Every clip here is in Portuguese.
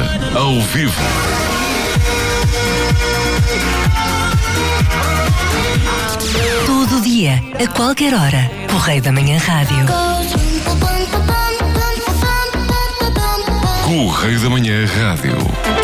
ao vivo. Todo dia, a qualquer hora. Correio da Manhã Rádio. Correio da Manhã Rádio.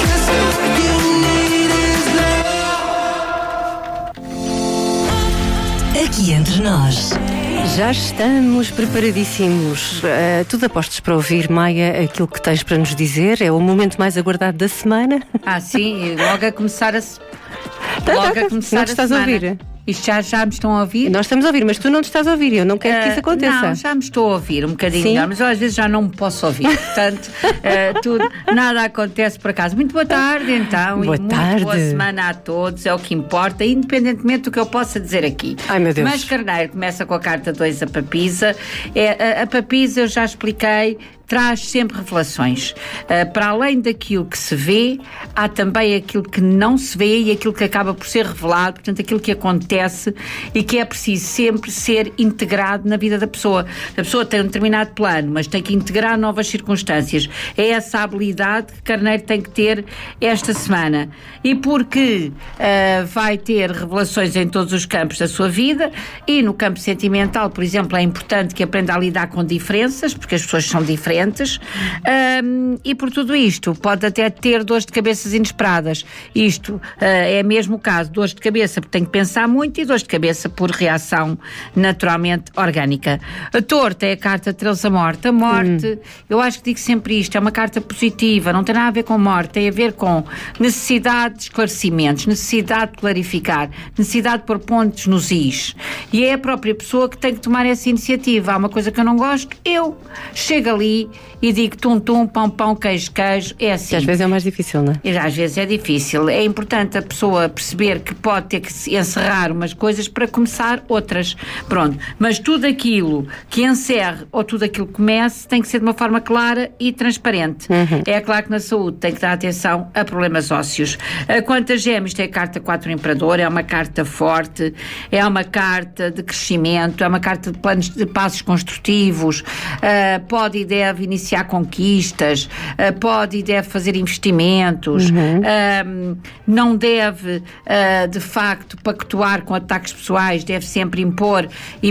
Aqui entre nós. Já estamos preparadíssimos. Tudo apostos para ouvir, Maia, aquilo que tens para nos dizer. É o momento mais aguardado da semana. Sim, logo a começar a começar não te estás a ouvir? Isto já me estão a ouvir? Nós estamos a ouvir, mas tu não te estás a ouvir. Eu não quero que isso aconteça. Não, já me estou a ouvir um bocadinho Sim? melhor, mas eu às vezes já não me posso ouvir. Portanto, nada acontece por acaso. Muito boa tarde, então. Boa tarde. Muito boa semana a todos, é o que importa, independentemente do que eu possa dizer aqui. Ai, meu Deus. Mas Carneiro começa com a carta 2, a papisa. A papisa, eu já expliquei, traz sempre revelações. Para além daquilo que se vê, há também aquilo que não se vê e aquilo que acaba por ser revelado, portanto, aquilo que acontece e que é preciso sempre ser integrado na vida da pessoa. A pessoa tem um determinado plano, mas tem que integrar novas circunstâncias. É essa habilidade que Carneiro tem que ter esta semana. E porque vai ter revelações em todos os campos da sua vida, e no campo sentimental, por exemplo, é importante que aprenda a lidar com diferenças, porque as pessoas são diferentes. E por tudo isto pode até ter dores de cabeças inesperadas. Isto é mesmo o caso, dores de cabeça porque tem que pensar muito e dores de cabeça por reação naturalmente orgânica. A torta é a carta 13, a morte. A morte, eu acho que digo sempre isto, é uma carta positiva, não tem nada a ver com morte, tem a ver com necessidade de esclarecimentos, necessidade de clarificar, necessidade de pôr pontos nos is. E é a própria pessoa que tem que tomar essa iniciativa. Há uma coisa que eu não gosto, eu chego ali e digo tum-tum, pão-pão, queijo-queijo, é assim. Que às vezes é mais difícil, não é? E às vezes é difícil. É importante a pessoa perceber que pode ter que encerrar umas coisas para começar outras. Pronto. Mas tudo aquilo que encerre ou tudo aquilo que comece tem que ser de uma forma clara e transparente. É claro que na saúde tem que dar atenção a problemas ósseos. Quanto a Gêmeos, tem a carta 4 do Imperador, é uma carta forte, é uma carta de crescimento, é uma carta de planos de passos construtivos, pode e deve iniciar conquistas, pode e deve fazer investimentos, não deve de facto pactuar com ataques pessoais, deve sempre impor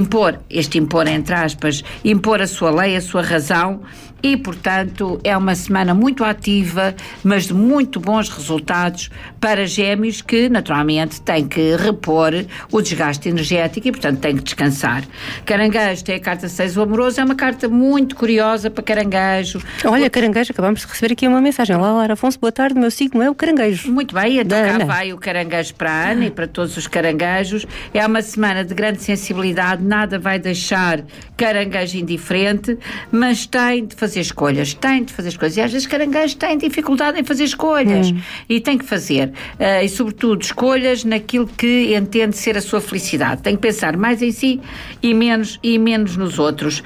entre aspas, impor a sua lei, a sua razão. E, portanto, é uma semana muito ativa, mas de muito bons resultados para Gêmeos, que, naturalmente, tem que repor o desgaste energético e, portanto, tem que descansar. Caranguejo tem a carta 6, o amoroso, é uma carta muito curiosa para Caranguejo. Olha, Caranguejo, acabamos de receber aqui uma mensagem. Olá, Afonso, boa tarde, meu signo é o Caranguejo. Muito bem, então cá Ana. vai o Caranguejo para a Ana e para todos os caranguejos. É uma semana de grande sensibilidade, nada vai deixar Caranguejo indiferente, mas tem de fazer escolhas, e às vezes Caranguejo tem dificuldade em fazer escolhas e tem que fazer, e sobretudo escolhas naquilo que entende ser a sua felicidade. Tem que pensar mais em si e menos nos outros.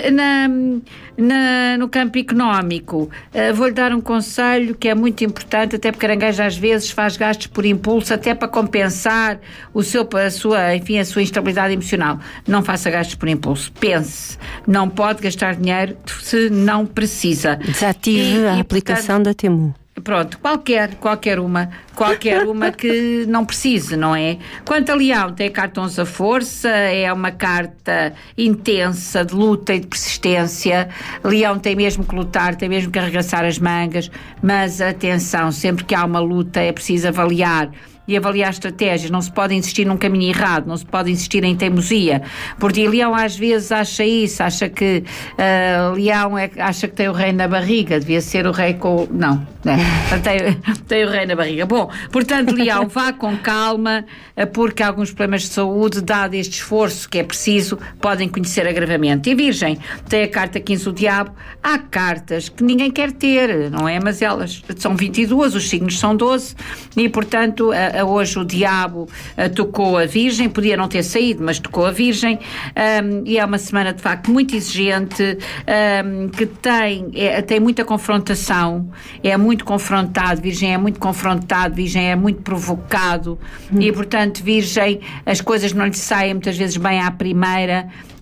No campo económico, vou-lhe dar um conselho que é muito importante, até porque Caranguejo às vezes faz gastos por impulso, até para compensar a sua instabilidade emocional. Não faça gastos por impulso. Pense, não pode gastar dinheiro se não precisa. Desative a aplicação da Temu. Pronto, qualquer uma que não precise, não é? Quanto a Leão, tem a carta 11, a força, é uma carta intensa de luta e de persistência. Leão tem mesmo que lutar, tem mesmo que arregaçar as mangas, mas atenção, sempre que há uma luta é preciso avaliar e avaliar estratégias. Não se pode insistir num caminho errado, não se pode insistir em teimosia, porque Leão às vezes acha isso, acha que Leão acha que tem o rei na barriga, devia ser o rei com... Não, tem o rei na barriga. Bom, portanto, Leão, vá com calma, porque alguns problemas de saúde, dado este esforço que é preciso, podem conhecer agravamento. E Virgem, tem a carta 15, o diabo. Há cartas que ninguém quer ter, não é? Mas elas são 22, os signos são 12, e portanto hoje o diabo tocou a Virgem, podia não ter saído, mas tocou a Virgem, e é uma semana de facto muito exigente, que tem muita confrontação, é muito confrontado, Virgem é muito confrontado, Virgem é muito provocado, e portanto Virgem, as coisas não lhe saem muitas vezes bem à primeira,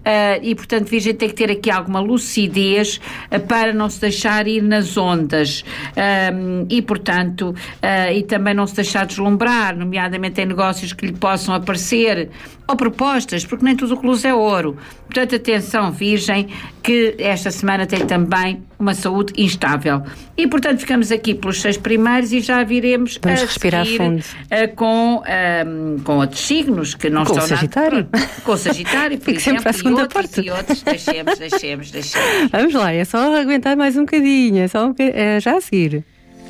e portanto Virgem tem que ter aqui alguma lucidez para não se deixar ir nas ondas e portanto e também não se deixar deslumbrar, nomeadamente em negócios que lhe possam aparecer ou propostas, porque nem tudo o que luz é ouro. Portanto, atenção, Virgem, que esta semana tem também uma saúde instável. E, portanto, ficamos aqui pelos 6 primeiros e já viremos Vamos respirar fundo. Com outros signos que não com estão o Sagitário. Com o Sagitário, por Fique sempre para a exemplo, segunda porta. e outros. Deixemos. Vamos lá, é só aguentar mais um bocadinho, já a seguir.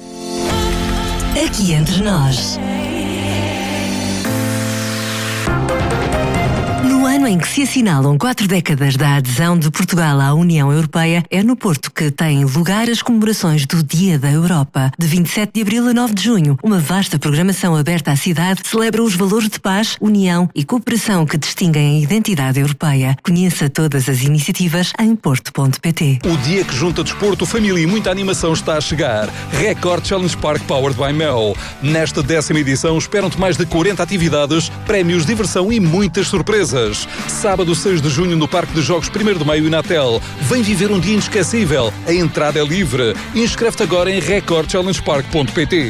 Aqui entre nós. No ano em que se assinalam 4 décadas da adesão de Portugal à União Europeia, é no Porto que têm lugar as comemorações do Dia da Europa. De 27 de abril a 9 de junho, uma vasta programação aberta à cidade celebra os valores de paz, união e cooperação que distinguem a identidade europeia. Conheça todas as iniciativas em porto.pt. O dia que junta desporto, família e muita animação está a chegar. Record Challenge Park Powered by Mel. Nesta 10ª edição esperam-te mais de 40 atividades, prémios, diversão e muitas surpresas. Sábado 6 de junho no Parque de Jogos 1º de Maio e Natel. Vem viver um dia inesquecível. A entrada é livre. Inscreve-te agora em recordchallengepark.pt.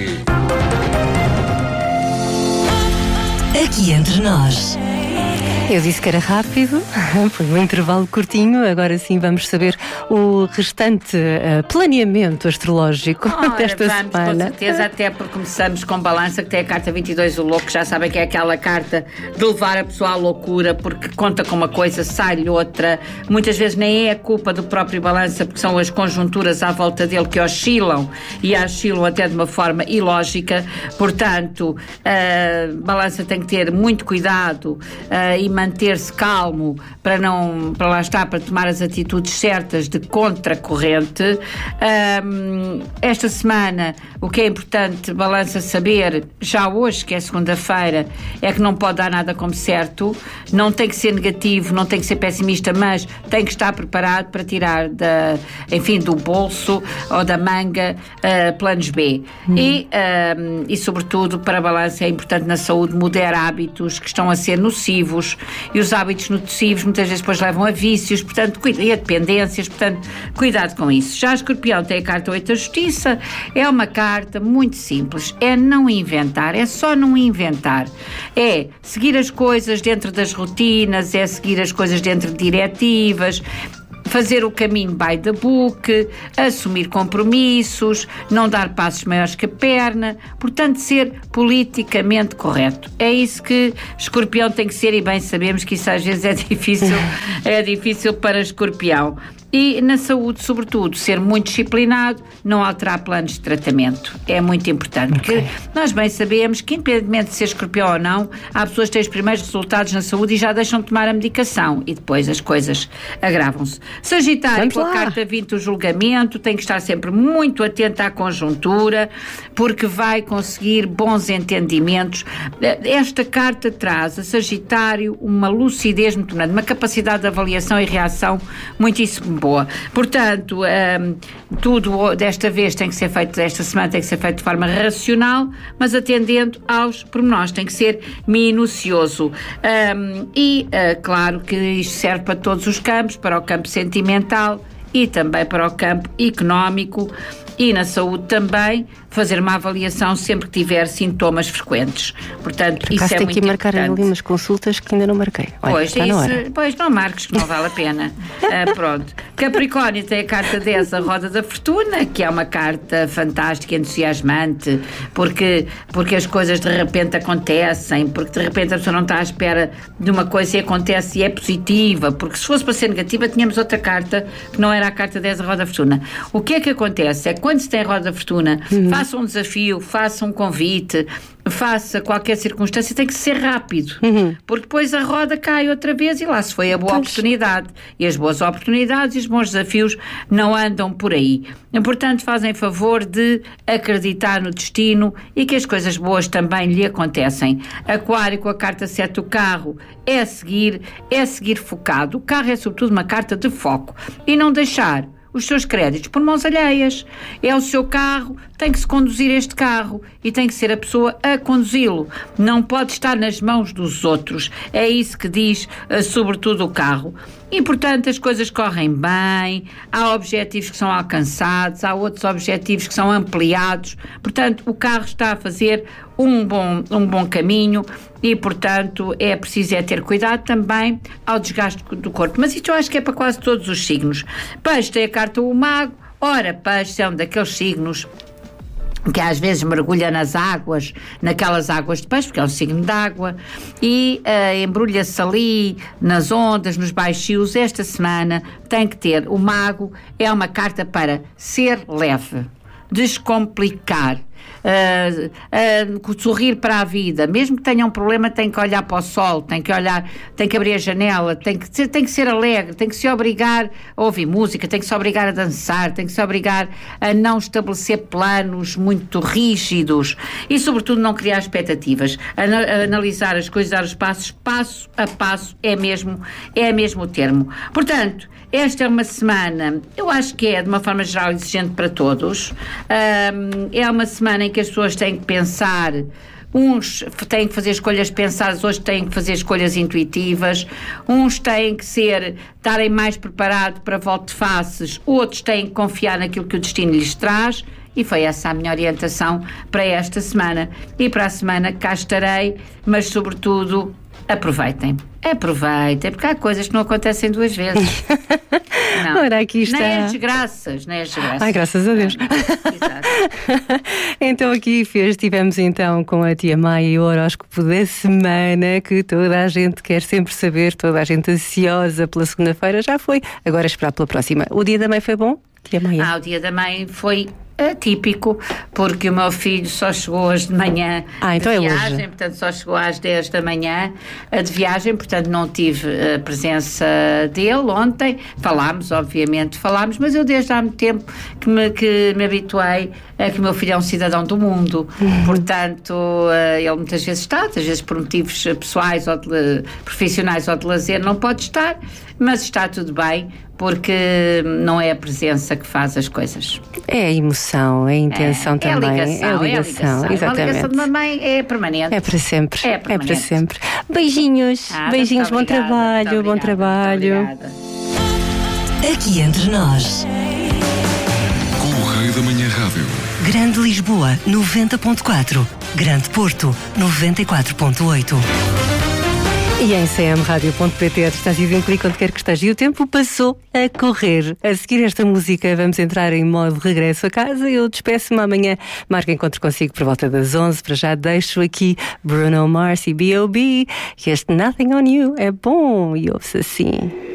Aqui entre nós. Eu disse que era rápido, foi um intervalo curtinho, agora sim vamos saber o restante planeamento astrológico desta vamos, semana. Com certeza, até porque começamos com balança, que tem a carta 22, o louco, já sabem que é aquela carta de levar a pessoa à loucura, porque conta com uma coisa, sai-lhe outra, muitas vezes nem é a culpa do próprio balança, porque são as conjunturas à volta dele que oscilam, e oscilam até de uma forma ilógica, portanto, balança tem que ter muito cuidado e manter-se calmo para tomar as atitudes certas de contracorrente. Esta semana, o que é importante, balança, saber, já hoje, que é segunda-feira, é que não pode dar nada como certo, não tem que ser negativo, não tem que ser pessimista, mas tem que estar preparado para tirar do bolso ou da manga planos B. E sobretudo, para a balança é importante na saúde moderar hábitos que estão a ser nocivos, e os hábitos nocivos muitas vezes depois levam a vícios, portanto, e a dependências, portanto, cuidado com isso. Já a Escorpião tem a carta 8 da Justiça, é uma carta muito simples, é não inventar, é só não inventar, é seguir as coisas dentro das rotinas, é seguir as coisas dentro de diretivas, fazer o caminho by the book, assumir compromissos, não dar passos maiores que a perna, portanto ser politicamente correto. É isso que Escorpião tem que ser, e bem sabemos que isso às vezes é difícil para Escorpião. E na saúde, sobretudo, ser muito disciplinado, não alterar planos de tratamento. É muito importante, porque nós bem sabemos que, independentemente de ser Escorpião ou não, há pessoas que têm os primeiros resultados na saúde e já deixam de tomar a medicação, e depois as coisas agravam-se. Sagitário, com a carta 20 do julgamento, tem que estar sempre muito atento à conjuntura, porque vai conseguir bons entendimentos. Esta carta traz a Sagitário uma lucidez muito grande, uma capacidade de avaliação e reação muitíssimo boa. Portanto, tudo desta vez tem que ser feito, esta semana tem que ser feito de forma racional, mas atendendo aos pormenores, tem que ser minucioso. Claro que isto serve para todos os campos, para o campo sentimental e também para o campo económico, e na saúde também, fazer uma avaliação sempre que tiver sintomas frequentes. Portanto, isso é muito importante. Tem que marcar ali umas consultas que ainda não marquei. Olha, pois não marques, que não vale a pena. Pronto. Capricórnio tem a carta 10, a Roda da Fortuna, que é uma carta fantástica, entusiasmante, porque as coisas de repente acontecem, porque de repente a pessoa não está à espera de uma coisa e acontece e é positiva, porque se fosse para ser negativa tínhamos outra carta que não era a carta 10, a Roda da Fortuna. O que é que acontece? É que quando se tem a Roda da Fortuna, faça um desafio, faça um convite, faça qualquer circunstância, tem que ser rápido, porque depois a roda cai outra vez e lá se foi a boa oportunidade. E as boas oportunidades e os bons desafios não andam por aí. Portanto, fazem favor de acreditar no destino e que as coisas boas também lhe acontecem. Aquário, com a carta 7 do carro, é seguir focado. O carro é sobretudo uma carta de foco e não deixar os seus créditos por mãos alheias. É o seu carro, tem que se conduzir este carro e tem que ser a pessoa a conduzi-lo. Não pode estar nas mãos dos outros. É isso que diz, sobretudo, o carro. E, portanto, as coisas correm bem, há objetivos que são alcançados, há outros objetivos que são ampliados. Portanto, o carro está a fazer um bom caminho e, portanto, é preciso ter cuidado também ao desgaste do corpo. Mas isto eu acho que é para quase todos os signos. Peixe tem a carta o Mago. Ora, Peixe é um daqueles signos que às vezes mergulha nas águas, naquelas águas de peixe, porque é um signo de água, e embrulha-se ali nas ondas, nos baixios. Esta semana tem que ter o Mago, é uma carta para ser leve, descomplicar, sorrir para a vida. Mesmo que tenha um problema, tem que olhar para o sol, tem que abrir a janela, tem que ser alegre, tem que se obrigar a ouvir música, tem que se obrigar a dançar, tem que se obrigar a não estabelecer planos muito rígidos e, sobretudo, não criar expectativas. Analisar as coisas, dar os passos, passo a passo, é mesmo o termo. Portanto, esta é uma semana, eu acho que é, de uma forma geral, exigente para todos. É uma semana em que as pessoas têm que pensar, uns têm que fazer escolhas pensadas, outros têm que fazer escolhas intuitivas, uns têm que estarem mais preparados para volte-faces, outros têm que confiar naquilo que o destino lhes traz. E foi essa a minha orientação para esta semana. E para a semana cá estarei, mas sobretudo aproveitem, porque há coisas que não acontecem duas vezes. Não. Ora, aqui está. Nem as desgraças. Ai, graças a Deus. Exato. Então aqui estivemos então com a tia Maia e o horóscopo da semana, que toda a gente quer sempre saber, toda a gente ansiosa pela segunda-feira. Já foi, agora é esperar pela próxima. O dia da mãe foi bom, tia Maia? O dia da mãe foi atípico, porque o meu filho só chegou hoje de manhã então de é viagem, hoje. Portanto só chegou às 10 da manhã de viagem, portanto não tive a presença dele ontem. Falámos, mas eu desde há muito tempo que me habituei a que o meu filho é um cidadão do mundo, portanto ele muitas vezes está, às vezes por motivos pessoais ou profissionais ou de lazer não pode estar, mas está tudo bem, porque não é a presença que faz as coisas. É a emoção, é a intenção também. É a ligação. Exatamente. A ligação de uma mãe é permanente. É para sempre. É para sempre. Beijinhos. Beijinhos, bom trabalho, bom trabalho. Obrigada. Aqui entre nós. Com o Rei da Manhã Rádio. Grande Lisboa, 90.4. Grande Porto, 94.8. E em cmradio.pt estás em clique onde quer que esteja. E o tempo passou a correr. A seguir esta música vamos entrar em modo regresso a casa. Eu despeço-me amanhã. Marco encontro consigo por volta das 11. Para já deixo aqui Bruno Mars e B.O.B. E este Nothing on You é bom e ouve-se assim.